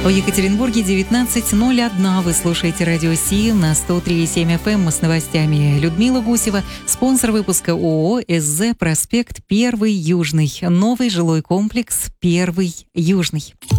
В Екатеринбурге 19:01. Вы слушаете радио Си на 103,7 FM с новостями. Людмила Гусева, спонсор выпуска ООО «СЗ Проспект 1 Южный». Новый жилой комплекс 1 Южный.